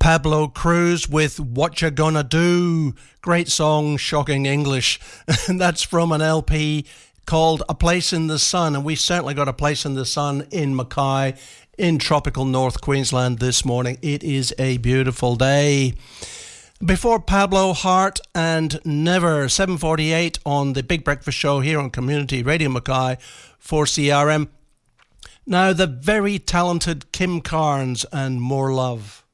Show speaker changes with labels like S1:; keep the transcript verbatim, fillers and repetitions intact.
S1: Pablo Cruz with What You Gonna Do. Great song, shocking English. And that's from an L P called A Place in the Sun. And we certainly got a place in the sun in Mackay, in tropical North Queensland this morning. It is a beautiful day. Before Pablo, Heart and Never, seven forty-eight on the Big Breakfast Show here on Community Radio Mackay for C R M. Now, the very talented Kim Carnes and More Love.